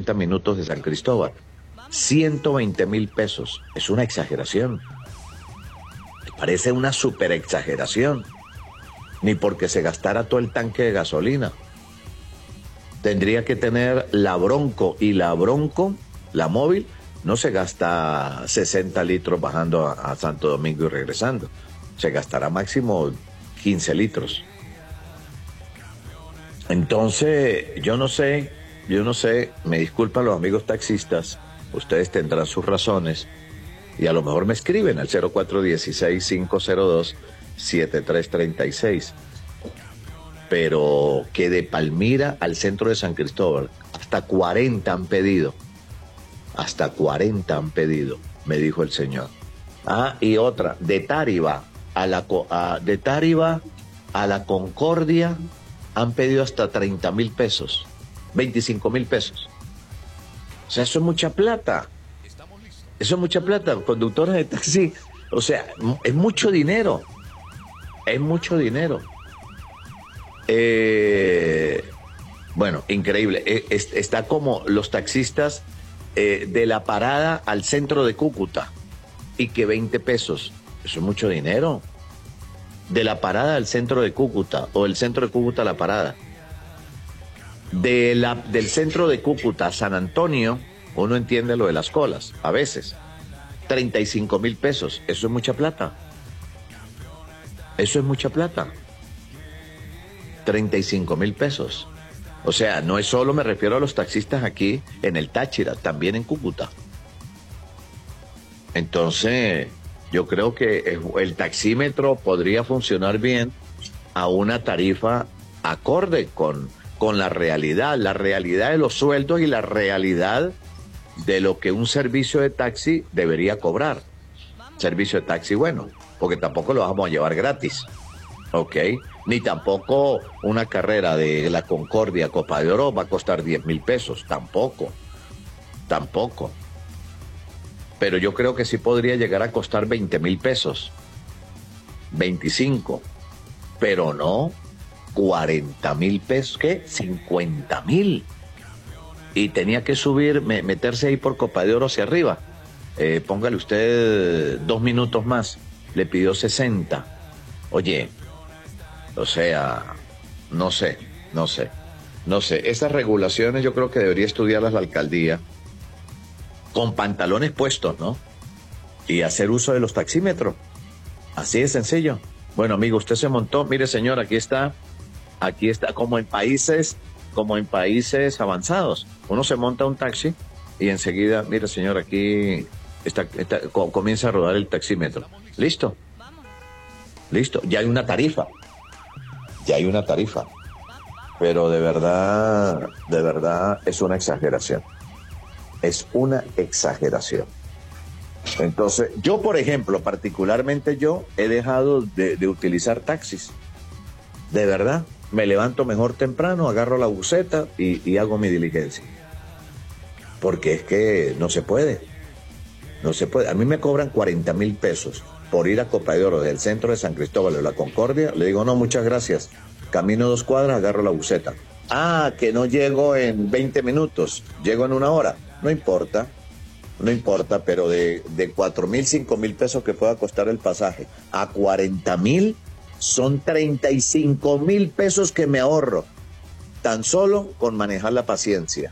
40 minutos de San Cristóbal. 120.000 pesos. Es una exageración. Parece una super exageración. Ni porque se gastara todo el tanque de gasolina. Tendría que tener la Bronco, y la Bronco, la móvil, no se gasta 60 litros bajando a Santo Domingo y regresando. Se gastará máximo 15 litros. Entonces, yo no sé, me disculpan los amigos taxistas, ustedes tendrán sus razones, y a lo mejor me escriben al 0416-502-7336. Pero que de Palmira al centro de San Cristóbal, hasta 40 han pedido. Hasta 40 han pedido, me dijo el señor. Ah, y otra, de Táriba a la Concordia han pedido hasta 30.000 pesos, 25.000 pesos. O sea, eso es mucha plata. Eso es mucha plata, conductores de taxi. O sea, es mucho dinero. Es mucho dinero. Bueno, increíble. Está como los taxistas de la parada al centro de Cúcuta, y que 20 pesos. Eso es mucho dinero. De la parada al centro de Cúcuta, o del centro de Cúcuta a la parada. Del centro de Cúcuta a San Antonio, uno entiende lo de las colas, a veces. 35.000 pesos. Eso es mucha plata. Eso es mucha plata. 35.000 pesos. O sea, no es solo, me refiero a los taxistas aquí en el Táchira, también en Cúcuta. Entonces, yo creo que el taxímetro podría funcionar bien a una tarifa acorde con la realidad de los sueldos y la realidad de lo que un servicio de taxi debería cobrar. Servicio de taxi bueno, porque tampoco lo vamos a llevar gratis, ¿ok? Ni tampoco una carrera de la Concordia Copa de Oro va a costar 10.000 pesos, tampoco. Pero yo creo que sí podría llegar a costar 20.000 pesos, 25, pero no 40.000 pesos, ¿qué? 50.000. Y tenía que subir, meterse ahí por Copa de Oro hacia arriba. Póngale usted 2 minutos más, le pidió 60. Oye, o sea, no sé. Esas regulaciones yo creo que debería estudiarlas la alcaldía, con pantalones puestos, ¿no? Y hacer uso de los taxímetros. Así de sencillo. Bueno, amigo, usted se montó. Mire, señor, aquí está, como en países avanzados. Uno se monta un taxi y enseguida, mire, señor, aquí comienza a rodar el taxímetro. Listo. Ya hay una tarifa. Pero de verdad es una exageración. Entonces, yo, por ejemplo, particularmente yo he dejado de utilizar taxis. De verdad, me levanto mejor temprano, agarro la buseta y hago mi diligencia. Porque es que no se puede. A mí me cobran 40.000 pesos por ir a Copa de Oro del centro de San Cristóbal de la Concordia. Le digo, no, muchas gracias. Camino 2 cuadras, agarro la buseta. Ah, que no llego en 20 minutos, llego en 1 hora. No importa, pero de 4.000, 5.000 pesos que pueda costar el pasaje a 40.000, son 35.000 pesos que me ahorro, tan solo con manejar la paciencia.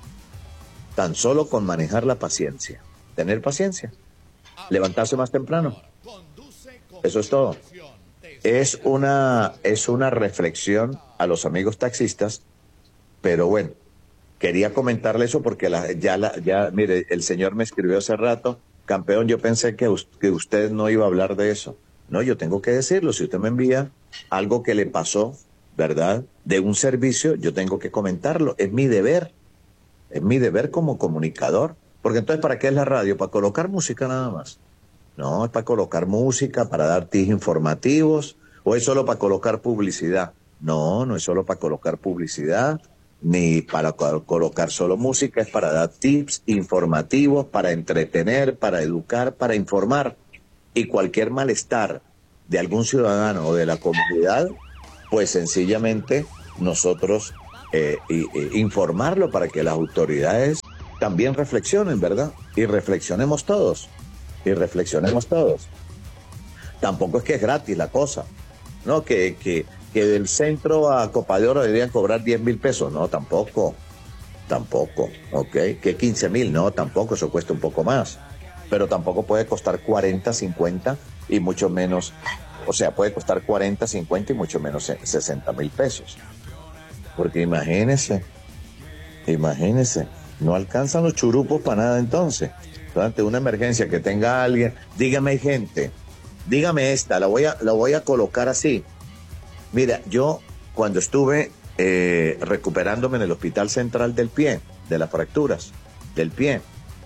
Tener paciencia, levantarse más temprano. Eso es todo. Es una reflexión a los amigos taxistas, pero bueno, quería comentarle eso porque mire, el señor me escribió hace rato, campeón, yo pensé que usted no iba a hablar de eso. No, yo tengo que decirlo. Si usted me envía algo que le pasó, ¿verdad?, de un servicio, yo tengo que comentarlo. Es mi deber como comunicador. Porque entonces, ¿para qué es la radio? ¿Para colocar música nada más? No, es para colocar música, para dar tips informativos, o es solo para colocar publicidad. No es solo para colocar publicidad, ni para colocar solo música, es para dar tips informativos, para entretener, para educar, para informar. Y cualquier malestar de algún ciudadano o de la comunidad, pues sencillamente nosotros informarlo para que las autoridades también reflexionen, ¿verdad? Y reflexionemos todos. Y reflexionemos todos. Tampoco es que es gratis la cosa, ¿no? Que del centro a Copa de Oro deberían cobrar 10.000 pesos. No, tampoco. Tampoco, ¿ok? Que 15.000, no, tampoco, eso cuesta un poco más. Pero tampoco puede costar 40, 50 y mucho menos, o sea, puede costar 40, 50 y mucho menos 60.000 pesos. Porque imagínese, no alcanzan los churupos para nada entonces. Ante una emergencia que tenga alguien, dígame gente, dígame esta, la voy a colocar así. Mira, yo cuando estuve recuperándome en el Hospital Central del Pie, de las fracturas del pie,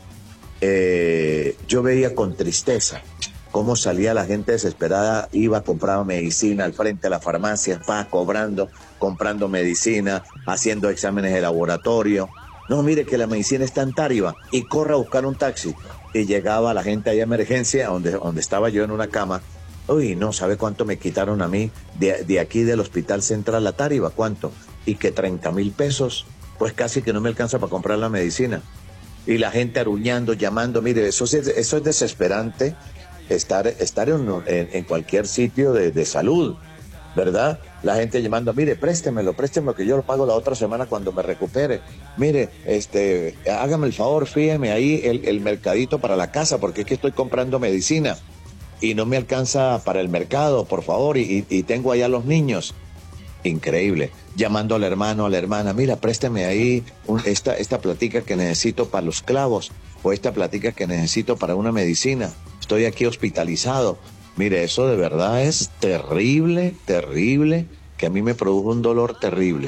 yo veía con tristeza cómo salía la gente desesperada, iba, compraba medicina al frente de la farmacia, comprando medicina, haciendo exámenes de laboratorio. No, mire que la medicina está en Táriva y corre a buscar un taxi. Y llegaba la gente ahí a emergencia, donde estaba yo en una cama. Uy, no, ¿sabe cuánto me quitaron a mí de aquí del Hospital Central a Táriva? ¿Cuánto? Y que 30.000 pesos, pues casi que no me alcanza para comprar la medicina. Y la gente aruñando, llamando, mire, eso es desesperante, estar en cualquier sitio de salud, ¿verdad? La gente llamando, mire, préstemelo, que yo lo pago la otra semana cuando me recupere. Mire, hágame el favor, fíjeme ahí el mercadito para la casa, porque es que estoy comprando medicina y no me alcanza para el mercado, por favor, y tengo allá los niños. Increíble. Llamando al hermano, a la hermana, mira, présteme ahí esta platica que necesito para los clavos, o esta platica que necesito para una medicina. Estoy aquí hospitalizado. Mire, eso de verdad es terrible, que a mí me produjo un dolor terrible,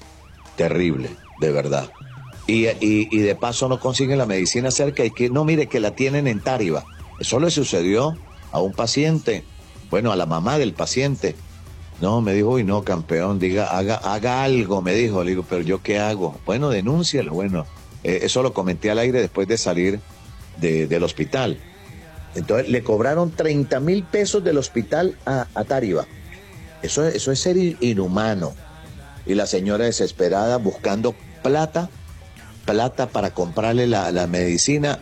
de verdad. Y de paso no consiguen la medicina cerca y que, no, mire, que la tienen en Táriva. Eso le sucedió a un paciente, bueno, a la mamá del paciente. No, me dijo, uy, no, campeón, haga algo, me dijo. Le digo, pero ¿yo qué hago? Bueno, denúncialo. Bueno, eso lo comenté al aire después de salir del hospital. Entonces, le cobraron 30.000 pesos del hospital a Táriva. Eso es ser inhumano. Y la señora desesperada buscando plata para comprarle la medicina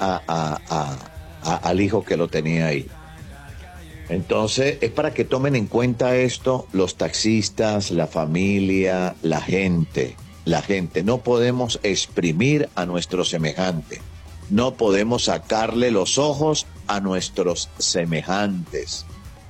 al hijo que lo tenía ahí. Entonces, es para que tomen en cuenta esto los taxistas, la familia, la gente. No podemos exprimir a nuestro semejante. No podemos sacarle los ojos a nuestros semejantes.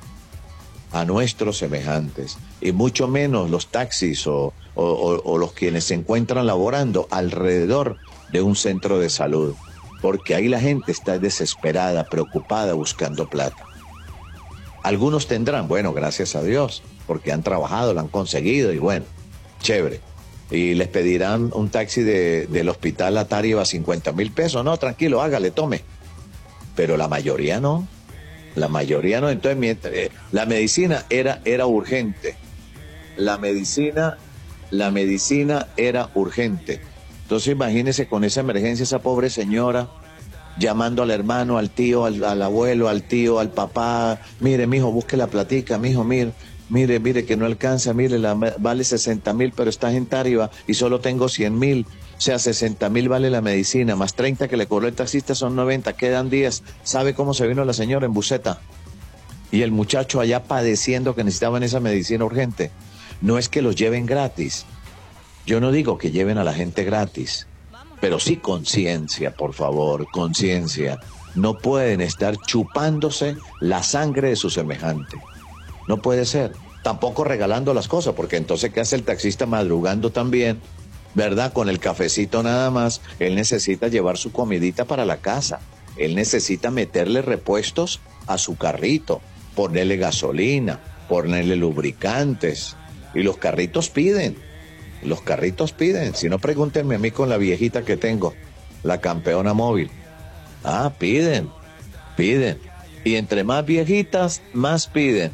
Y mucho menos los taxis o los quienes se encuentran laborando alrededor de un centro de salud. Porque ahí la gente está desesperada, preocupada, buscando plata. Algunos tendrán, bueno, gracias a Dios, porque han trabajado, lo han conseguido y bueno, chévere. Y les pedirán un taxi del hospital a Táriva 50.000 pesos. No, tranquilo, hágale, tome. Pero la mayoría no. Entonces, mientras, la medicina era urgente. La medicina era urgente. Entonces, imagínese con esa emergencia, esa pobre señora llamando al hermano, al tío, al abuelo, al tío, al papá. Mire, mijo, busque la platica, mijo, mire que no alcanza, mire, vale 60.000, pero estás en Táriva y solo tengo 100.000. O sea, 60.000 vale la medicina, más 30 que le cobró el taxista son 90, quedan 10. ¿Sabe cómo se vino la señora en buseta? Y el muchacho allá padeciendo que necesitaban esa medicina urgente. No es que los lleven gratis. Yo no digo que lleven a la gente gratis. Pero sí conciencia, por favor, conciencia. No pueden estar chupándose la sangre de su semejante. No puede ser. Tampoco regalando las cosas, porque entonces ¿qué hace el taxista madrugando también? ¿Verdad? Con el cafecito nada más. Él necesita llevar su comidita para la casa. Él necesita meterle repuestos a su carrito, ponerle gasolina, ponerle lubricantes. Y los carritos piden. Si no, pregúntenme a mí con la viejita que tengo, la campeona móvil. Piden. Y entre más viejitas, más piden.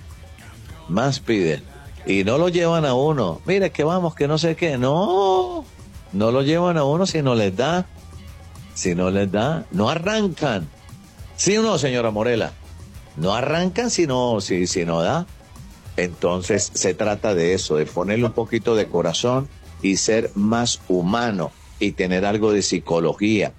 Y no lo llevan a uno. Mire, que vamos, que no sé qué. No lo llevan a uno si no les da. No arrancan. ¿Sí o no, señora Morela? No arrancan si no da. Entonces, se trata de eso, de ponerle un poquito de corazón y ser más humano y tener algo de psicología.